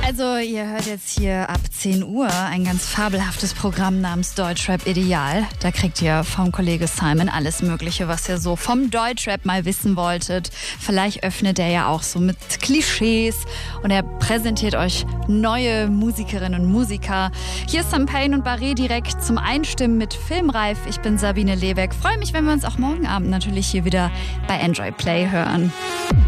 Also ihr hört jetzt hier ab 10 Uhr ein ganz fabelhaftes Programm namens Deutschrap Ideal. Da kriegt ihr vom Kollege Simon alles Mögliche, was ihr so vom Deutschrap mal wissen wolltet. Vielleicht öffnet er ja auch so mit Klischees und er präsentiert euch neue Musikerinnen und Musiker. Hier ist Sam Payne und Barré direkt zum Einstimmen mit Filmreif. Ich bin Sabine Lebeck. Freue mich, wenn wir uns auch morgen Abend natürlich hier wieder bei Enjoy Play hören.